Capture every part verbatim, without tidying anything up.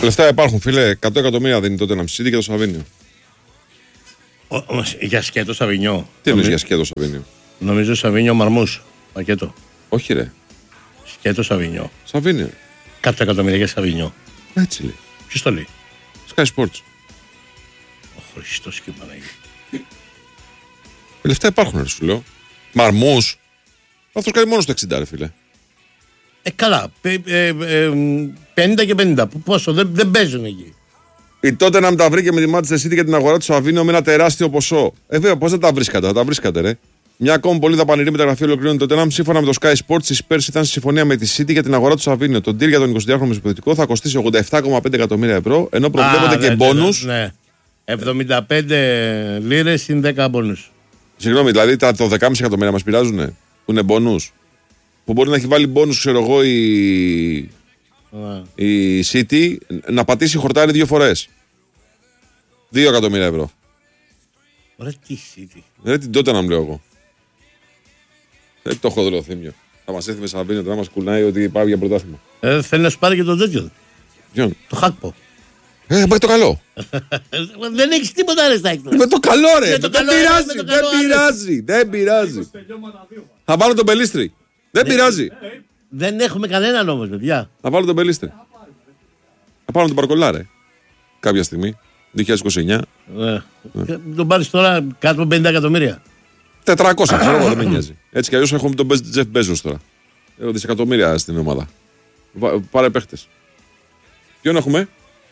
Λεφτά υπάρχουν, φίλε. εκατό εκατομμύρια δίνει τότε ένα City και το Σαβίνιο. Ο, ο, για σκέτο Σαβινιό. Τι εννοείς για σκέτο Σαβίνιο? Νομίζω Σαβίνιο Μαρμούς. Πακέτο. Όχι, ρε. Σκέτο Σαβίνιο. Σαβίνιο. Κάποια εκατομμύρια για Σαβίνιο. Έτσι λέει. Ποιος το λέει? Sky Sports. Ο Χριστός και η Παναγία. Λεφτά υπάρχουν, ρε, σου λέω. Μαρμούς. Αυτός κάνει μόνο στο εξήντα, ρε φίλε. Ε, καλά. Ε, ε, ε, πενήντα και πενήντα. Πόσο, δεν, δεν παίζουν εκεί. Η τότε να μην τα βρήκε με τη Manchester City για την αγορά του Σαβίνιο με ένα τεράστιο ποσό. Ε, βέβαια, πώς δεν τα βρίσκατε, θα τα βρίσκατε, ρε. Μια ακόμη πολύ δαπανηρή μεταγραφή ολοκληρώνει το Tottenham. Σύμφωνα με το Sky Sports, η Spurs ήταν στη συμφωνία με τη City για την αγορά του Σαβίνιο. Το deal για τον εικοσιδυάχρονο μεσοπαιδευτικό θα κοστίσει ογδόντα επτά κόμμα πέντε εκατομμύρια ευρώ, ενώ προβλέπονται και μπόνους. Ναι, ναι. εβδομήντα πέντε λίρες συν δέκα μπόνους. Συγγνώμη, δηλαδή τα το δέκα κόμμα πέντε εκατομμύρια μας πειράζουνε, που είναι μπόνους. Που μπορεί να έχει βάλει μπόνους, ξέρω εγώ, η, yeah. η City να πατήσει χορτάρι δύο φορές. Δύο εκατομμύρια ευρώ. Ωραία, τι City. Δεν την τότε να μου λέω εγώ. Δεν το έχω δει θύμιο. Θα μας έρθει με Σαβίνιο, να μας κουνάει ότι πάει για πρωτάθλημα. Ε, θέλει να σου πάρει και τον τέτοιο. Ποιον? Το Χάκπο. Ε, πάει το καλό. Δεν έχεις τίποτα άλλο στα έξω. Με το καλό, ρε. Με Δεν το καλό, πειράζει. με το Δεν καλό, πειράζει. Δεν πειράζει. Θα βάλω τον Πελίστρη. Δεν πειράζει. Δεν έχουμε κανέναν όμως, παιδιά. Θα βάλω τον Πελίστρη. Θα πάρω τον Παρκολάρε. Κάποια στιγμή. δύο χιλιάδες είκοσι εννιά. Ε, τον πάρεις τώρα κάτω από πενήντα εκατομμύρια. τετρακόσια, ξέρω εγώ, δεν με νοιάζει. Έτσι κι αλλιώς έχουμε τον Τζεφ Μπέζος τώρα. Έχω δισεκατομμύρια στην ομάδα. Πάρε παίχτες. Ποιον έχουμε?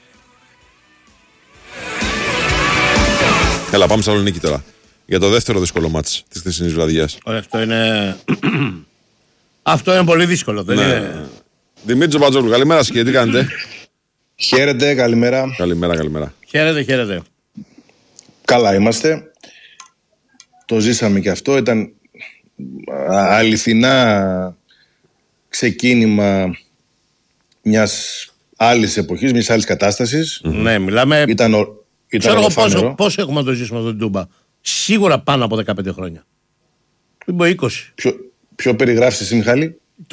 Έλα, πάμε Σαλονίκη τώρα. Για το δεύτερο δύσκολο μάτς της χθεσινής βραδιάς. Αυτό είναι. Αυτό είναι πολύ δύσκολο, δεν ναι. είναι? Δημήτρη Μπατζόγλου, καλημέρα σας, τι κάνετε? Χαίρετε, καλημέρα. Καλημέρα, καλημέρα. Χαίρετε, χαίρετε. Καλά είμαστε. Το ζήσαμε και αυτό. Ήταν αληθινά ξεκίνημα μιας άλλης εποχής, μιας άλλης κατάστασης. Mm-hmm. Ναι, μιλάμε. Ήταν, ο, ήταν ξέρω πόσο, πόσο έχουμε να το ζήσουμε τον Τούμπα. Σίγουρα πάνω από δεκαπέντε χρόνια. Μην πω είκοσι. Ποιο, ποιο περιγράφεις εσύ, Μιχάλη? Το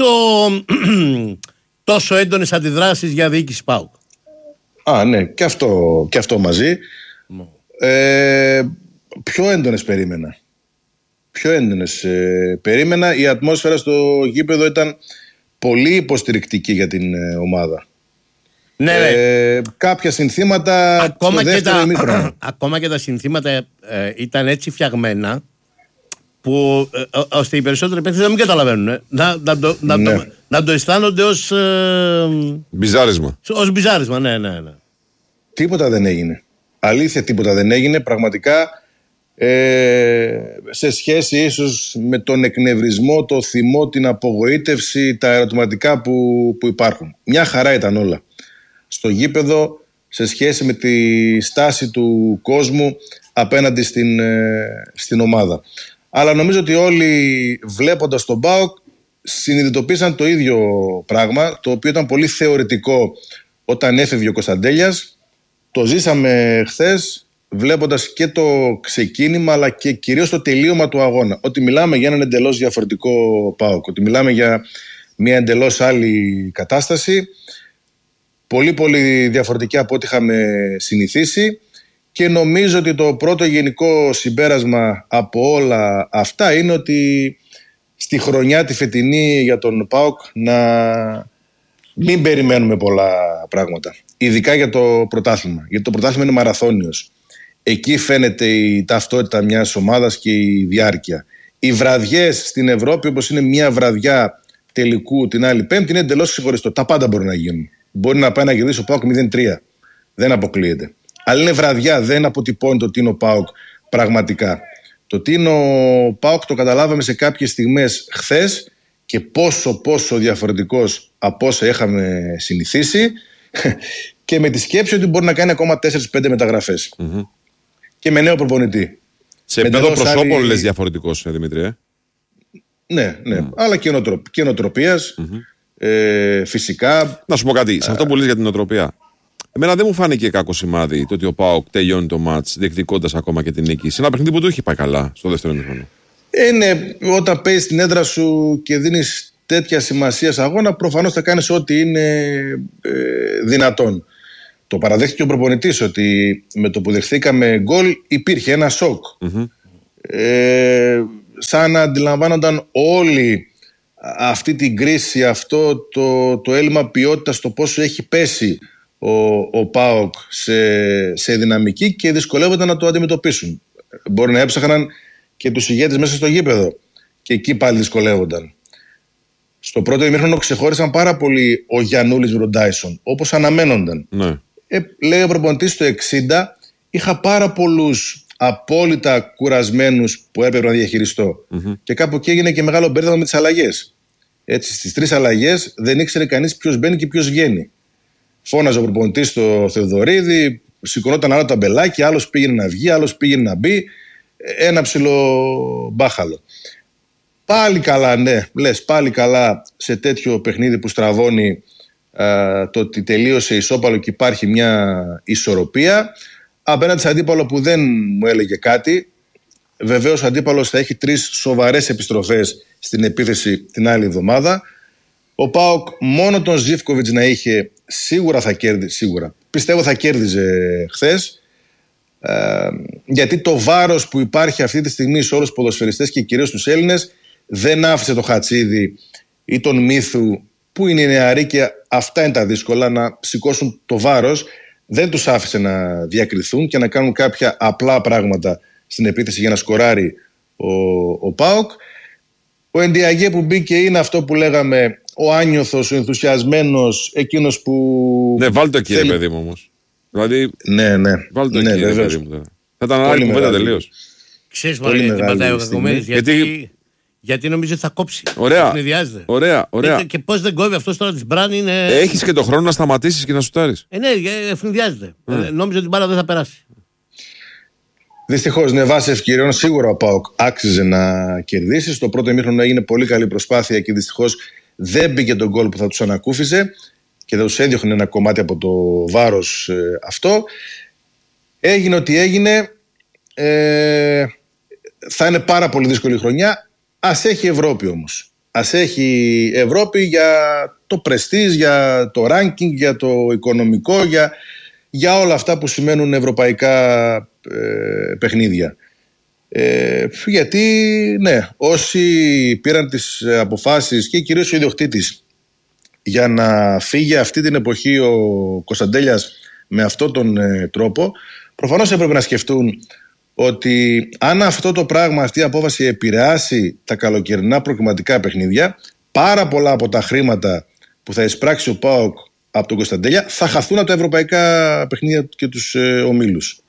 τόσο έντονες αντιδράσεις για διοίκηση ΠΑΟΚ. Α, ναι, και αυτό, και αυτό μαζί. Mm. Ε, πιο έντονες περίμενα. Πιο έντονες ε, περίμενα. Η ατμόσφαιρα στο γήπεδο ήταν πολύ υποστηρικτική για την ε, ομάδα. Ναι, ε, κάποια συνθήματα ακόμα στο και δεύτερο τα, ημίχρονο. Ακόμα και τα συνθήματα ε, ήταν έτσι φτιαγμένα που ε, ώστε οι περισσότεροι παίκτες να μην καταλαβαίνουν. Ε. Να, να, το, να, ναι. το, να το αισθάνονται ως ε, μπιζάρισμα. Ως μπιζάρισμα, ναι, ναι, ναι. Τίποτα δεν έγινε. Αλήθεια, τίποτα δεν έγινε. Πραγματικά ε, σε σχέση ίσως με τον εκνευρισμό, το θυμό, την απογοήτευση, τα ερωτηματικά που, που υπάρχουν. Μια χαρά ήταν όλα. Στο γήπεδο, σε σχέση με τη στάση του κόσμου απέναντι στην, ε, στην ομάδα. Αλλά νομίζω ότι όλοι, βλέποντας τον ΠΑΟΚ, συνειδητοποίησαν το ίδιο πράγμα, το οποίο ήταν πολύ θεωρητικό όταν έφευγε ο Κωνσταντέλιας. Το ζήσαμε χθες, βλέποντας και το ξεκίνημα αλλά και κυρίως το τελείωμα του αγώνα. Ότι μιλάμε για έναν εντελώς διαφορετικό ΠΑΟΚ, ότι μιλάμε για μια εντελώς άλλη κατάσταση, πολύ πολύ διαφορετική από ό,τι είχαμε συνηθίσει, και νομίζω ότι το πρώτο γενικό συμπέρασμα από όλα αυτά είναι ότι στη χρονιά τη φετινή για τον ΠΑΟΚ να μην περιμένουμε πολλά πράγματα. Ειδικά για το πρωτάθλημα. Γιατί το πρωτάθλημα είναι μαραθώνιος. Εκεί φαίνεται η ταυτότητα μιας ομάδας και η διάρκεια. Οι βραδιές στην Ευρώπη, όπως είναι μια βραδιά τελικού την άλλη Πέμπτη, είναι εντελώς ξεχωριστό. Τα πάντα μπορεί να γίνουν. Μπορεί να πάει να κερδίσει ο ΠΑΟΚ μηδέν τρία. Δεν αποκλείεται. Αλλά είναι βραδιά, δεν αποτυπώνει το τι είναι ο ΠΑΟΚ πραγματικά. Το τι είναι ο ΠΑΟΚ το καταλάβαμε σε κάποιες στιγμές χθες και πόσο πόσο διαφορετικός από όσα είχαμε συνηθίσει, και με τη σκέψη ότι μπορεί να κάνει ακόμα τέσσερις πέντε μεταγραφές. Mm-hmm. Και με νέο προπονητή. Σε επίπεδο προσώπων άλλη... λες διαφορετικός, Δημήτρη, ε? Ναι, ναι. Mm. Αλλά και, νοοτροπ... και νοοτροπίας, mm-hmm. ε, φυσικά. Να σου πω κάτι, σε αυτό που λες για την νοοτροπία. Εμένα δεν μου φάνηκε κακό σημάδι το ότι ο ΠΑΟΚ τελειώνει το μάτς διεκδικώντας ακόμα και την νίκη. Σε ένα παιχνίδι που του είχε πάει καλά στο δεύτερο ημίχρονο. Ε, ναι, όταν παίζεις στην έδρα σου και δίνεις τέτοια σημασία σε αγώνα, προφανώς θα κάνεις ό,τι είναι ε, δυνατόν. Το παραδέχτηκε ο προπονητής ότι με το που δεχθήκαμε γκολ υπήρχε ένα σοκ. Mm-hmm. Ε, σαν να αντιλαμβάνονταν όλοι αυτή την κρίση, αυτό το, το έλλειμμα ποιότητας, το πόσο έχει πέσει ο, ο ΠΑΟΚ σε, σε δυναμική και δυσκολεύονται να το αντιμετωπίσουν. Μπορεί να έψαχναν και τους ηγέτες μέσα στο γήπεδο και εκεί πάλι δυσκολεύονταν. Στο πρώτο ημίχρονο ξεχώρισαν πάρα πολύ ο Γιαννούλης με τον Ντάισον, όπως αναμένονταν. Ναι. Ε, λέει ο προπονητής στο εξήντα, είχα πάρα πολλούς απόλυτα κουρασμένους που έπρεπε να διαχειριστώ. Mm-hmm. Και κάπου εκεί έγινε και μεγάλο μπέρδεμα με τις αλλαγές. Έτσι, στις τρεις αλλαγές δεν ήξερε κανείς ποιος μπαίνει και ποιος βγαίνει. Φώναζε ο προπονητής στο Θεοδωρίδη, σηκωνόταν άλλο ταμπελάκι, άλλος πήγαινε να βγει, άλλος πήγαινε να μπει. Ένα ψηλό μπάχαλο. Πάλι καλά, ναι, λες, πάλι καλά σε τέτοιο παιχνίδι που στραβώνει α, το ότι τελείωσε ισόπαλο και υπάρχει μια ισορροπία. Απέναντι σε αντίπαλο που δεν μου έλεγε κάτι. Βεβαίως ο αντίπαλος θα έχει τρεις σοβαρές επιστροφές στην επίθεση την άλλη εβδομάδα. Ο ΠΑΟΚ μόνο τον Ζίβκοβιτς να είχε, σίγουρα θα κέρδιζε, σίγουρα. Πιστεύω θα κέρδιζε χθες. Ε, γιατί το βάρος που υπάρχει αυτή τη στιγμή σε όλους τους ποδοσφαιριστές και κυρίως τους Έλληνες δεν άφησε το Χατσίδη ή τον Μίθου που είναι νεαροί και αυτά είναι τα δύσκολα, να σηκώσουν το βάρος. Δεν τους άφησε να διακριθούν και να κάνουν κάποια απλά πράγματα στην επίθεση για να σκοράρει ο, ο ΠΑΟΚ. Ο Εντιαγέ που μπήκε είναι αυτό που λέγαμε, ο άνιωθος, ο ενθουσιασμένος, εκείνος που... Ναι, βάλ' το εκεί θέλει... ρε παιδί μου όμως. Δηλαδή, ναι, ναι. βάλ' το ναι, εκεί ρε παιδί μου. Θα ήταν άλλη κουβέντα τελείως. Ξέρεις μόνο γιατί πατάει ο Κακομοίρης, γιατί... γιατί... Γιατί νομίζω ότι θα κόψει. Ωραία. Ωραία, ωραία. Και πώς δεν κόβει αυτό τώρα τη Μπραν είναι. Έχεις και το χρόνο να σταματήσεις και να σουτάρεις. Ε, ναι, ευνηδιάζεται. Mm. Ε, νόμιζα ότι η μπάλα δεν θα περάσει. Δυστυχώς, ναι, βάσει ευκαιριών σίγουρα ο ΠΑΟΚ άξιζε να κερδίσει. Στο πρώτο ημίχρονο έγινε πολύ καλή προσπάθεια και δυστυχώς δεν μπήκε τον γκολ που θα τους ανακούφιζε και θα τους έδιωχνε ένα κομμάτι από το βάρος ε, αυτό. Έγινε ό,τι έγινε. Ε, θα είναι πάρα πολύ δύσκολη χρονιά. Ας έχει Ευρώπη όμως. Ας έχει Ευρώπη για το πρεστίζ, για το ranking, για το οικονομικό, για, για όλα αυτά που σημαίνουν ευρωπαϊκά ε, παιχνίδια. Ε, γιατί, ναι, όσοι πήραν τις αποφάσεις και κυρίως ο ιδιοκτήτης για να φύγει αυτή την εποχή ο Κωνσταντέλιας με αυτόν τον ε, τρόπο, προφανώς έπρεπε να σκεφτούν ότι αν αυτό το πράγμα, αυτή η απόφαση επηρεάσει τα καλοκαιρινά προκριματικά παιχνίδια, πάρα πολλά από τα χρήματα που θα εισπράξει ο ΠΑΟΚ από τον Κωνσταντέλια θα χαθούν από τα ευρωπαϊκά παιχνίδια και τους ε, ομίλους.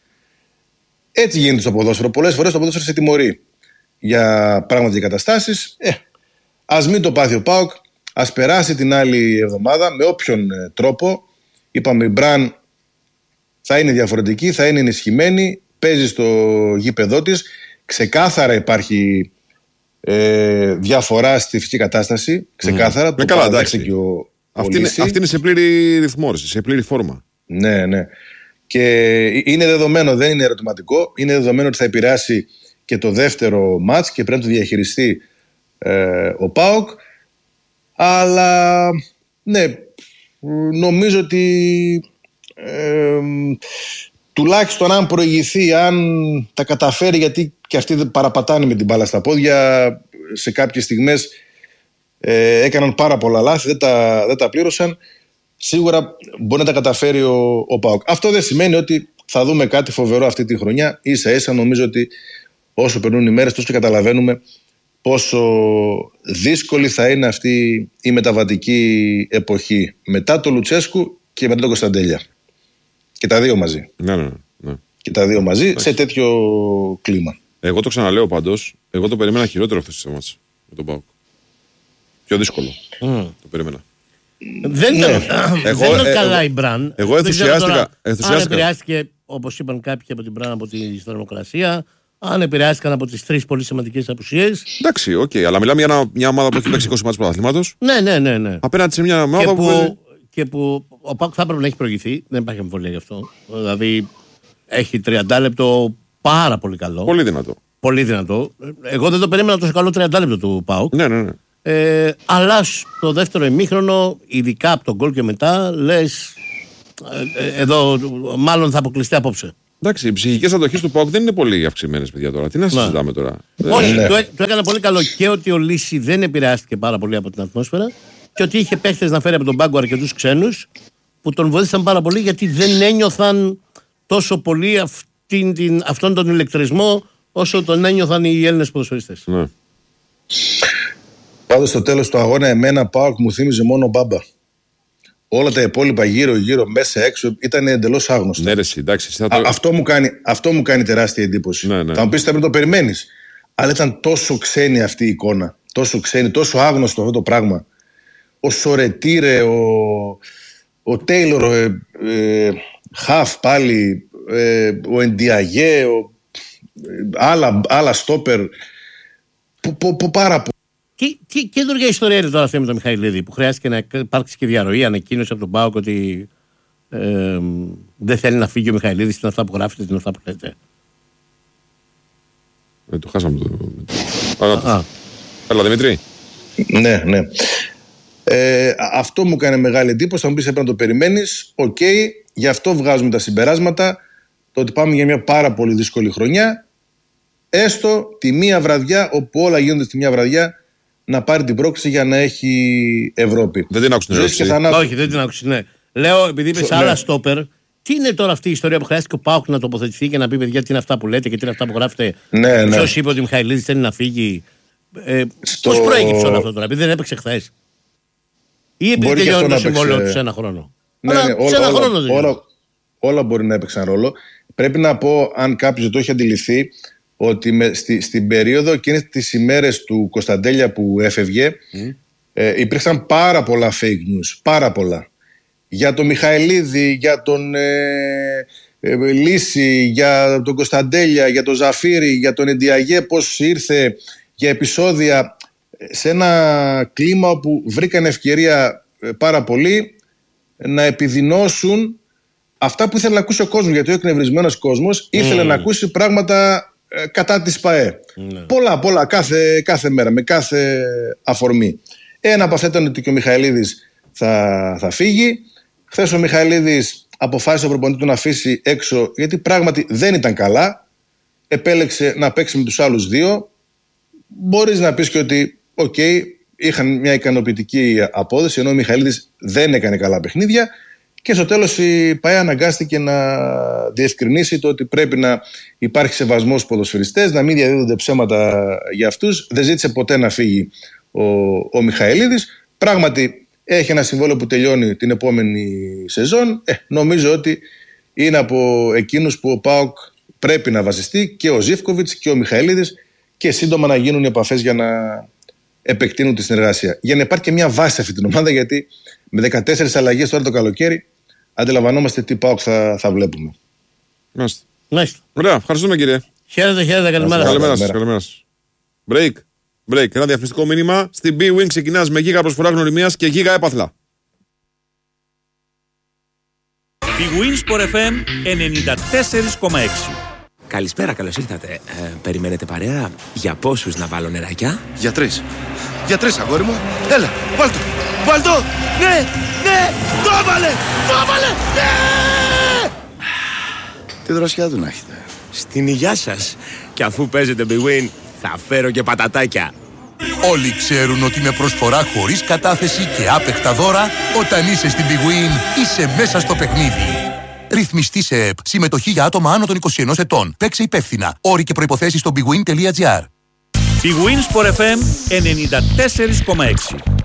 Έτσι γίνεται στο ποδόσφαιρο. Πολλές φορές το ποδόσφαιρο σε τιμωρεί για πράγματα και καταστάσεις. Ε, ας μην το πάθει ο ΠΑΟΚ, ας περάσει την άλλη εβδομάδα με όποιον ε, τρόπο. Είπαμε, η Μπραν θα είναι διαφορετική, θα είναι ενισχυμένη. Παίζει στο γήπεδό της. Ξεκάθαρα υπάρχει ε, διαφορά στη φυσική κατάσταση. Ξεκάθαρα. Mm. Το καλά, εντάξει. Και ο, αυτή, είναι, αυτή είναι σε πλήρη ρυθμόρυση, σε πλήρη φόρμα. Ναι, ναι. Και είναι δεδομένο, δεν είναι ερωτηματικό. Είναι δεδομένο ότι θα επηρεάσει και το δεύτερο μάτς και πρέπει να το διαχειριστεί ε, ο ΠΑΟΚ. Αλλά ναι, νομίζω ότι ε, τουλάχιστον αν προηγηθεί, αν τα καταφέρει, γιατί και αυτοί παραπατάνε με την μπάλα στα πόδια, σε κάποιες στιγμές ε, έκαναν πάρα πολλά λάθη, δεν τα, δεν τα πλήρωσαν, σίγουρα μπορεί να τα καταφέρει ο, ο ΠΑΟΚ. Αυτό δεν σημαίνει ότι θα δούμε κάτι φοβερό αυτή τη χρονιά. Ίσα ίσα νομίζω ότι όσο περνούν οι μέρες τόσο και καταλαβαίνουμε πόσο δύσκολη θα είναι αυτή η μεταβατική εποχή μετά το Λουτσέσκου και μετά τον Κωνσταντέλια. Και τα δύο μαζί. Ναι, ναι, ναι. Και τα δύο μαζί σε τέτοιο κλίμα. Εγώ το ξαναλέω πάντως, εγώ το περίμενα χειρότερο αυτές τις μάτς με τον ΠΑΟΚ. Πιο δύσκολο. Mm. Το περίμενα. Δεν ήταν ναι. καλά η Μπραν. Εγώ ενθουσιάστηκα. Αν επηρεάστηκε, όπως είπαν κάποιοι από την Μπραν, από τη θερμοκρασία, αν επηρεάστηκαν από τις τρεις πολύ σημαντικές απουσίες. Εντάξει, οκ, okay, αλλά μιλάμε για μια ομάδα που έχει παίξει είκοσι μάτς πρωταθλήματος. Ναι, ναι, ναι, ναι. Απέναντι σε μια ομάδα και που. που... Και που ο ΠΑΟΚ θα έπρεπε να έχει προηγηθεί. Δεν υπάρχει αμφιβολία γι' αυτό. Δηλαδή έχει τριάντα λεπτό πάρα πολύ καλό. Πολύ δυνατό. Πολύ δυνατό. Εγώ δεν το περίμενα τόσο καλό τριάντα λεπτό του ΠΑΟΚ. Ναι, ναι, ναι. Ε, αλλά στο δεύτερο ημίχρονο, ειδικά από τον γκολ και μετά, λες ε, εδώ μάλλον θα αποκλειστεί απόψε. Εντάξει, οι ψυχικές αντοχές του ΠΑΟΚ δεν είναι πολύ αυξημένες, παιδιά, τώρα. Τι να συζητάμε τώρα. Όχι, ναι. του, του έκανε πολύ καλό και ότι ο Λύση δεν επηρεάστηκε πάρα πολύ από την ατμόσφαιρα και ότι είχε παίχτες να φέρει από τον πάγκο αρκετούς ξένους που τον βοήθησαν πάρα πολύ γιατί δεν ένιωθαν τόσο πολύ αυτήν την, αυτόν τον ηλεκτρισμό όσο τον ένιωθαν οι Έλληνες ποδοσφαιριστές. Ναι. Πάντως στο τέλος του αγώνα εμένα ΠΑΟΚ μου θύμιζε μόνο Μπάμπα. Όλα τα υπόλοιπα γύρω-γύρω, μέσα έξω ήταν εντελώς άγνωστα. Ναι, ρε, εντάξει, θα το... Α, αυτό, μου κάνει, αυτό μου κάνει τεράστια εντύπωση. Ναι, ναι. Θα μου πεις, θα πρέπει να το περιμένεις. Αλλά ήταν τόσο ξένη αυτή η εικόνα. Τόσο ξένη, τόσο άγνωστο αυτό το πράγμα. Ο Σορετήρε, ο, ο Τέιλορ, ε, ε, Χαφ πάλι, ε, ο Εντιαγέ, ο, ε, άλλα, άλλα στόπερ. Που, που, που πάρα πολύ. Τι, τι καινούργια ιστορία είναι τώρα αυτή με τον Μιχαηλίδη που χρειάστηκε να υπάρξει και διαρροή, ανακοίνωση από τον ΠΑΟΚ ότι ε, δεν θέλει να φύγει ο Μιχαηλίδης, τι είναι αυτά που γράφετε, τι είναι αυτά που λέτε. Ε, το χάσαμε το. Α, έλα Δημήτρη. Ναι, ναι. Ε, αυτό μου έκανε μεγάλη εντύπωση. Θα μου πεις έπρεπε να το περιμένεις. Οκ, okay, γι' αυτό βγάζουμε τα συμπεράσματα. Το ότι πάμε για μια πάρα πολύ δύσκολη χρονιά. Έστω τη μία βραδιά, όπου όλα γίνονται στη μία βραδιά, να πάρει την πρόκληση για να έχει Ευρώπη. Δεν την άκουσα την ερώτηση. Θανά... Όχι, δεν την άκουσα. Ναι. Λέω, επειδή είπε άλλα ναι. στόπερ, τι είναι τώρα αυτή η ιστορία που χρειάστηκε ο ΠΑΟΚ να τοποθετηθεί και να πει: παιδιά, τι είναι αυτά που λέτε και τι είναι αυτά που γράφετε. Ναι, ναι. Ποιος είπε ότι ο Μιχαηλίδης θέλει να φύγει. Ε, Στο... Πώς προέκυψε όλο αυτό τώρα, επειδή δεν έπαιξε χθες. Ή επειδή τελειώνει το συμβόλαιο του σε ένα χρόνο. Ναι, ναι, όλα, σε ένα όλα, χρόνο όλα, όλα, όλα μπορεί να έπαιξαν ρόλο. Πρέπει να πω, αν κάποιος το έχει αντιληφθεί, ότι με, στη, στην περίοδο εκείνες τις ημέρες του Κωνσταντέλια που έφευγε mm. ε, υπήρξαν πάρα πολλά fake news, πάρα πολλά για τον Μιχαηλίδη, για τον ε, ε, Λύση, για τον Κωνσταντέλια, για τον Ζαφύρη, για τον Εντιαγέ, πώς ήρθε, για επεισόδια σε ένα κλίμα όπου βρήκαν ευκαιρία ε, πάρα πολύ να επιδεινώσουν αυτά που ήθελε να ακούσει ο κόσμος, γιατί ο εκνευρισμένος κόσμος ήθελε mm. να ακούσει πράγματα κατά της ΠΑΕ. Ναι. Πολλά, πολλά, κάθε, κάθε μέρα, με κάθε αφορμή. Ένα από αυτά ήταν ότι και ο Μιχαηλίδης θα, θα φύγει. Χθες ο Μιχαηλίδης αποφάσισε ο προπονητή του να αφήσει έξω, γιατί πράγματι δεν ήταν καλά. Επέλεξε να παίξει με τους άλλους δύο. Μπορείς να πεις και ότι, οκ, okay, είχαν μια ικανοποιητική απόδοση, ενώ ο Μιχαηλίδης δεν έκανε καλά παιχνίδια. Και στο τέλος η ΠΑΕ αναγκάστηκε να διευκρινίσει το ότι πρέπει να υπάρχει σεβασμός στους ποδοσφαιριστές, να μην διαδίδονται ψέματα για αυτούς. Δεν ζήτησε ποτέ να φύγει ο, ο Μιχαηλίδης. Πράγματι έχει ένα συμβόλαιο που τελειώνει την επόμενη σεζόν. Ε, νομίζω ότι είναι από εκείνους που ο ΠΑΟΚ πρέπει να βασιστεί, και ο Ζίβκοβιτς και ο Μιχαηλίδης, και σύντομα να γίνουν οι επαφές για να επεκτείνουν τη συνεργασία. Για να υπάρχει και μια βάση αυτή την ομάδα, γιατί με δεκατέσσερις αλλαγές τώρα το καλοκαίρι αντιλαμβανόμαστε τι ΠΑΟΚ θα, θα βλέπουμε. Μάλιστα. Μάλιστα. Ωραία, ευχαριστούμε κύριε. Χαίρετε, χαίρετε, καλημέρα. Καλημέρα σας. Καλημέρα σας. Break. Break. Ένα διαφημιστικό μήνυμα. Στην B-Wing ξεκινάς με γίγα προσφορά γνωριμίας και γίγα έπαθλα. B-Wing Sport εφ εμ ενενήντα τέσσερα κόμμα έξι. Καλησπέρα, καλώς ήρθατε. Ε, περιμένετε παρέα? Για πόσους να βάλω νεράκια? Για τρεις. Για τρεις, αγόρι μου. Έλα, βάλ' το. Βάλ' το. Ναι, ναι. Το έβαλε. Το έβαλε. Ναι. Τι δροσιά του να έχετε. Στην υγειά σας. Και αφού παίζετε Bwin, θα φέρω και πατατάκια. Όλοι ξέρουν ότι με προσφορά χωρίς κατάθεση και άπεχτα δώρα, όταν είσαι στην Bwin, είσαι μέσα στο παιχνίδι. Ρυθμιστή σε ΕΠ. Συμμετοχή για άτομα άνω των είκοσι ενός ετών. Παίξε υπεύθυνα. Όροι και προϋποθέσεις στο bwin τελεία gr. Bwin Sport εφ εμ ενενήντα τέσσερα κόμμα έξι.